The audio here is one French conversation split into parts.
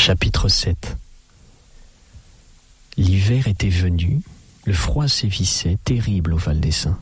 Chapitre 7. L'hiver était venu, le froid sévissait, terrible au Val des Saints.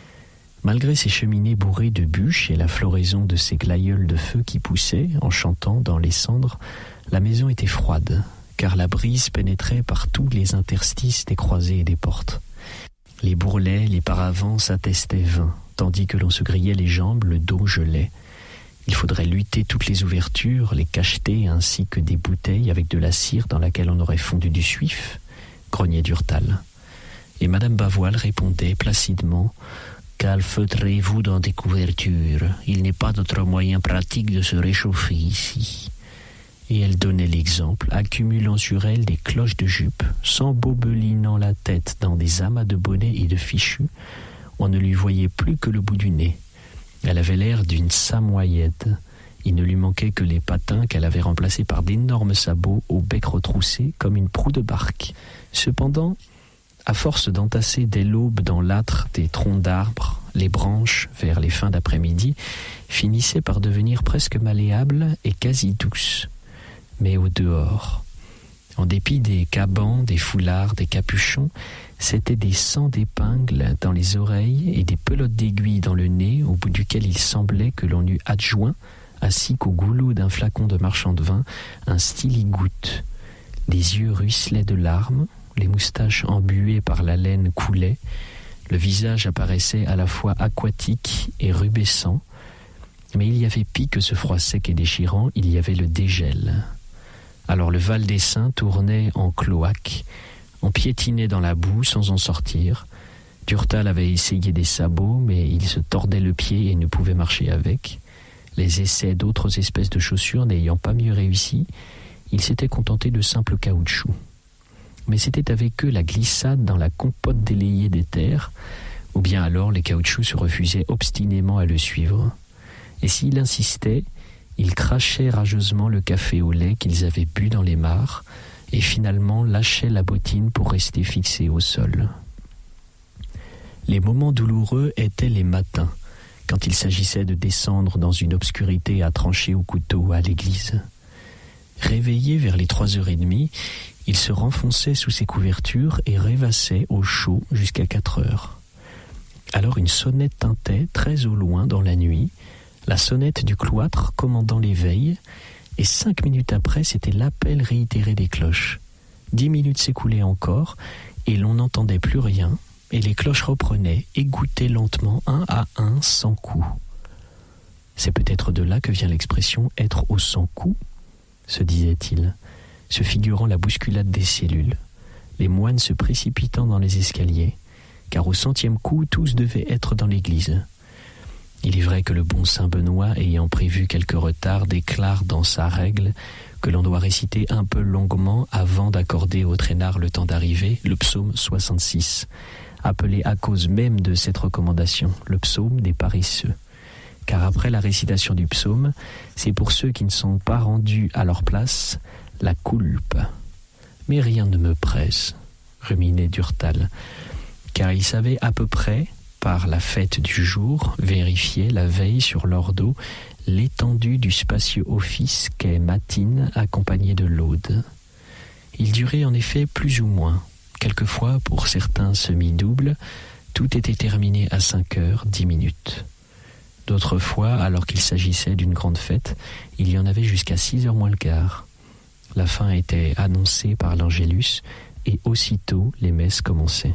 Malgré ses cheminées bourrées de bûches et la floraison de ses glaïeuls de feu qui poussaient, en chantant dans les cendres, la maison était froide, car la brise pénétrait par tous les interstices des croisées et des portes. Les bourrelets, les paravents s'attestaient vains, tandis que l'on se grillait les jambes, le dos gelait. Il faudrait lutter toutes les ouvertures, les cacheter, ainsi que des bouteilles avec de la cire dans laquelle on aurait fondu du suif, grognait Durtal. Et Madame Bavoil répondait placidement « Calfeutrez-vous dans des couvertures, il n'est pas d'autre moyen pratique de se réchauffer ici. » Et elle donnait l'exemple, accumulant sur elle des cloches de jupe, s'embobelinant la tête dans des amas de bonnets et de fichus. On ne lui voyait plus que le bout du nez. Elle avait l'air d'une samoyède. Il ne lui manquait que les patins qu'elle avait remplacés par d'énormes sabots au bec retroussé comme une proue de barque. Cependant, à force d'entasser dès l'aube dans l'âtre des troncs d'arbres, les branches, vers les fins d'après-midi, finissaient par devenir presque malléables et quasi douces. Mais au dehors, en dépit des cabans, des foulards, des capuchons, c'étaient des sangs d'épingles dans les oreilles et des pelotes d'aiguilles dans le nez, au bout duquel il semblait que l'on eût adjoint, ainsi qu'au goulot d'un flacon de marchand de vin, un styligoutte. Les yeux ruisselaient de larmes, les moustaches embuées par la laine coulaient, le visage apparaissait à la fois aquatique et rubescent, mais il y avait pis que ce froid sec et déchirant, il y avait le dégel. Alors le Val des Saints tournait en cloaque, on piétinait dans la boue sans en sortir. Durtal avait essayé des sabots, mais il se tordait le pied et ne pouvait marcher avec. Les essais d'autres espèces de chaussures n'ayant pas mieux réussi, il s'était contenté de simples caoutchoucs. Mais c'était avec eux la glissade dans la compote délayée des terres, ou bien alors les caoutchoucs se refusaient obstinément à le suivre. Et s'il insistait, ils crachaient rageusement le café au lait qu'ils avaient bu dans les mares, et finalement lâchaient la bottine pour rester fixés au sol. Les moments douloureux étaient les matins, quand il s'agissait de descendre dans une obscurité à trancher au couteau à l'église. Réveillé vers les 3h30, il se renfonçait sous ses couvertures et rêvassait au chaud jusqu'à 4h. Alors une sonnette tintait très au loin dans la nuit, la sonnette du cloître commandant l'éveil, et 5 minutes après, c'était l'appel réitéré des cloches. 10 minutes s'écoulaient encore, et l'on n'entendait plus rien, et les cloches reprenaient, égouttaient lentement, un à un, sans coup. C'est peut-être de là que vient l'expression « être au sans-coup », se disait-il, se figurant la bousculade des cellules, les moines se précipitant dans les escaliers, car au 100e coup, tous devaient être dans l'église. Il est vrai que le bon saint Benoît, ayant prévu quelques retards, déclare dans sa règle que l'on doit réciter un peu longuement avant d'accorder au traînard le temps d'arriver, le psaume 66, appelé à cause même de cette recommandation, le psaume des paresseux. Car après la récitation du psaume, c'est pour ceux qui ne sont pas rendus à leur place, la coulpe. Mais rien ne me presse, ruminait Durtal, car il savait à peu près, par la fête du jour, vérifier la veille sur l'ordo l'étendue du spacieux office qu'est matine accompagné de laude. Il durait en effet plus ou moins. Quelquefois, pour certains semi-doubles, tout était terminé à 5h10. D'autres fois, alors qu'il s'agissait d'une grande fête, il y en avait jusqu'à 6h moins le quart. La fin était annoncée par l'Angélus et aussitôt les messes commençaient.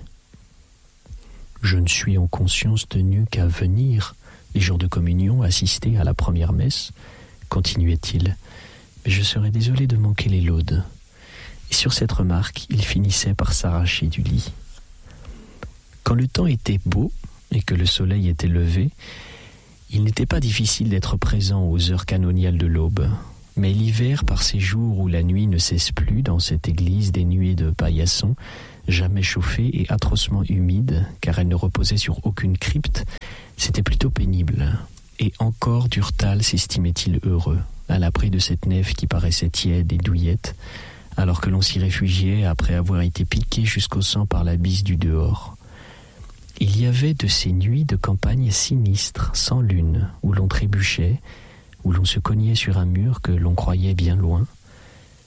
Je ne suis en conscience tenu qu'à venir, les jours de communion, assister à la première messe, continuait-il, mais je serais désolé de manquer les laudes. Et sur cette remarque, il finissait par s'arracher du lit. Quand le temps était beau et que le soleil était levé, il n'était pas difficile d'être présent aux heures canoniales de l'aube. Mais l'hiver, par ces jours où la nuit ne cesse plus dans cette église dénuée de paillassons, jamais chauffée et atrocement humide, car elle ne reposait sur aucune crypte, c'était plutôt pénible. Et encore Durtal s'estimait-il heureux, à l'abri de cette nef qui paraissait tiède et douillette, alors que l'on s'y réfugiait après avoir été piqué jusqu'au sang par la bise du dehors. Il y avait de ces nuits de campagne sinistres, sans lune, où l'on trébuchait, où l'on se cognait sur un mur que l'on croyait bien loin,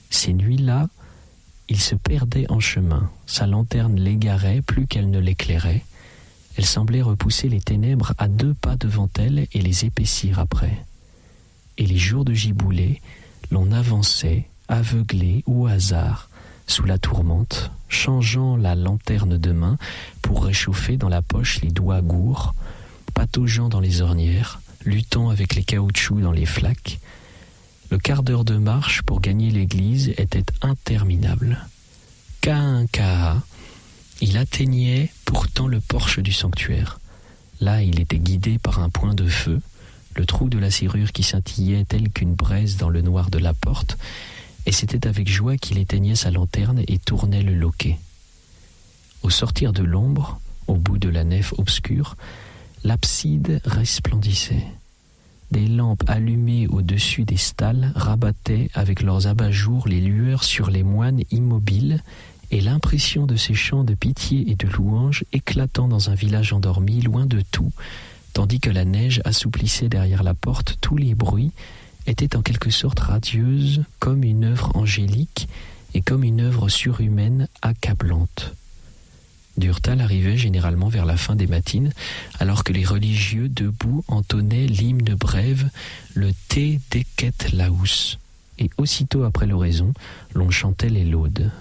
Ces nuits-là, il se perdait en chemin. Sa lanterne l'égarait plus qu'elle ne l'éclairait. Elle semblait repousser les ténèbres à 2 pas devant elle et les épaissir après. Et les jours de Giboulée, l'on avançait, aveuglé au hasard, sous la tourmente, changeant la lanterne de main pour réchauffer dans la poche les doigts gourds, pataugeant dans les ornières, luttant avec les caoutchoucs dans les flaques. Le quart d'heure de marche pour gagner l'église était interminable. Caïncaha, il atteignait pourtant le porche du sanctuaire. Là, il était guidé par un point de feu, le trou de la serrure qui scintillait tel qu'une braise dans le noir de la porte, et c'était avec joie qu'il éteignait sa lanterne et tournait le loquet. Au sortir de l'ombre, au bout de la nef obscure, l'abside resplendissait. Des lampes allumées au-dessus des stalles rabattaient avec leurs abat-jours les lueurs sur les moines immobiles et l'impression de ces chants de pitié et de louange éclatant dans un village endormi loin de tout, tandis que la neige assouplissait derrière la porte tous les bruits, était en quelque sorte radieuse comme une œuvre angélique et comme une œuvre surhumaine accablante. Durtal arrivait généralement vers la fin des matines, alors que les religieux debout entonnaient l'hymne brève, le Te Decet Laus, et aussitôt après l'oraison, l'on chantait les laudes.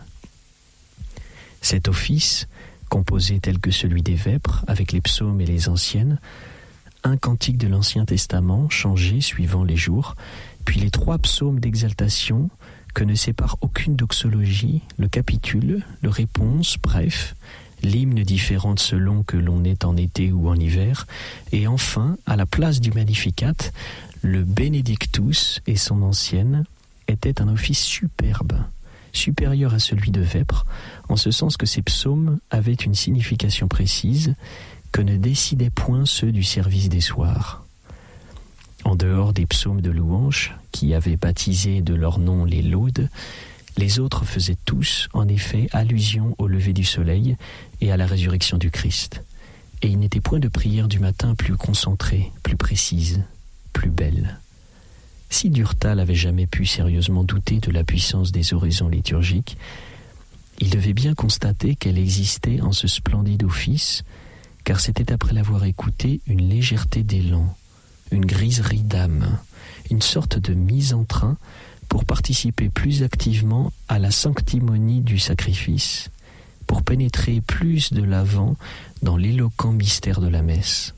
Cet office, composé tel que celui des vêpres, avec les psaumes et les anciennes, un cantique de l'Ancien Testament, changé suivant les jours, puis les 3 psaumes d'exaltation, que ne sépare aucune doxologie, le capitule, le réponse, bref, l'hymne différente selon que l'on est en été ou en hiver, et enfin, à la place du Magnificat, le Benedictus et son ancienne était un office superbe, supérieur à celui de Vêpres, en ce sens que ces psaumes avaient une signification précise que ne décidaient point ceux du service des soirs. En dehors des psaumes de louange, qui avaient baptisé de leur nom les laudes, les autres faisaient tous, en effet, allusion au lever du soleil et à la résurrection du Christ. Et il n'était point de prière du matin plus concentrée, plus précise, plus belle. Si Durtal avait jamais pu sérieusement douter de la puissance des oraisons liturgiques, il devait bien constater qu'elle existait en ce splendide office, car c'était après l'avoir écouté une légèreté d'élan, une griserie d'âme, une sorte de mise en train pour participer plus activement à la sanctimonie du sacrifice, pour pénétrer plus de l'avant dans l'éloquent mystère de la messe.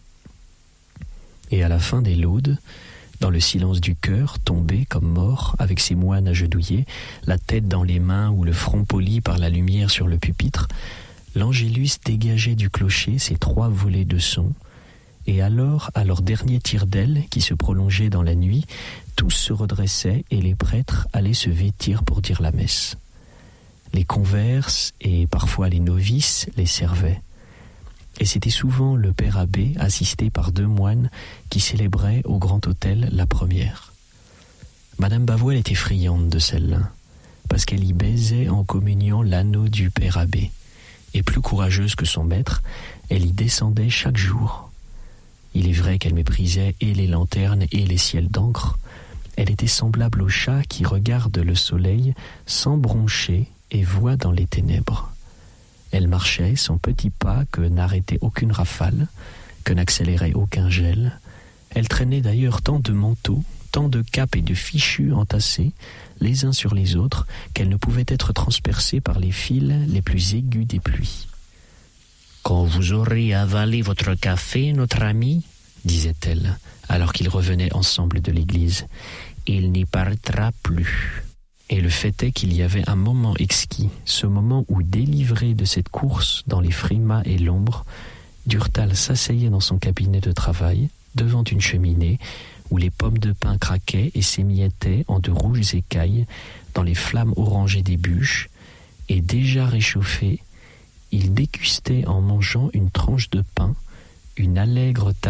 Et à la fin des laudes, dans le silence du cœur, tombé comme mort, avec ses moines agenouillés, la tête dans les mains ou le front poli par la lumière sur le pupitre, l'Angélus dégageait du clocher ses 3 volets de son, et alors, à leur dernier tir d'aile qui se prolongeait dans la nuit, tous se redressaient et les prêtres allaient se vêtir pour dire la messe. Les converses et parfois les novices les servaient. Et c'était souvent le père abbé, assisté par 2 moines, qui célébraient au grand autel la première. Madame Bavoil était friande de celle-là, parce qu'elle y baisait en communiant l'anneau du père abbé. Et plus courageuse que son maître, elle y descendait chaque jour. Il est vrai qu'elle méprisait et les lanternes et les ciels d'encre. Elle était semblable au chat qui regarde le soleil sans broncher et voit dans les ténèbres. Elle marchait son petit pas que n'arrêtait aucune rafale, que n'accélérait aucun gel. Elle traînait d'ailleurs tant de manteaux, tant de capes et de fichus entassés, les uns sur les autres, qu'elle ne pouvait être transpercée par les fils les plus aigus des pluies. « Quand vous aurez avalé votre café, notre ami, disait-elle, alors qu'ils revenaient ensemble de l'église, il n'y paraîtra plus. » Et le fait est qu'il y avait un moment exquis, ce moment où, délivré de cette course dans les frimas et l'ombre, Durtal s'asseyait dans son cabinet de travail, devant une cheminée, où les pommes de pin craquaient et s'émiettaient en de rouges écailles dans les flammes orangées des bûches, et déjà réchauffé, il dégustait en mangeant une tranche de pain, une allègre